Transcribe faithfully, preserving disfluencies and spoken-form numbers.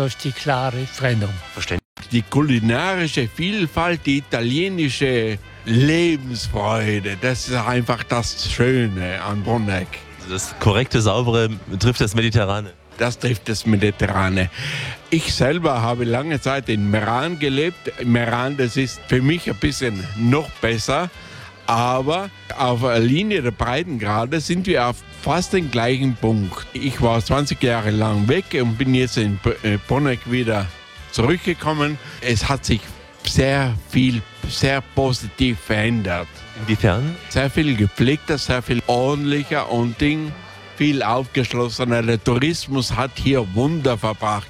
durch die klare Trennung. Verständlich. Die kulinarische Vielfalt, die italienische Lebensfreude, das ist einfach das Schöne an Bruneck. Das korrekte, saubere trifft das Mediterrane. Das trifft das Mediterrane. Ich selber habe lange Zeit in Meran gelebt. Meran, das ist für mich ein bisschen noch besser. Aber auf der Linie der Breitengrade sind wir auf fast den gleichen Punkt. Ich war zwanzig Jahre lang weg und bin jetzt in Bruneck wieder zurückgekommen. Es hat sich sehr viel, sehr positiv verändert. Inwiefern? Sehr viel gepflegter, sehr viel ordentlicher und Ding, viel aufgeschlossener. Der Tourismus hat hier Wunder verbracht.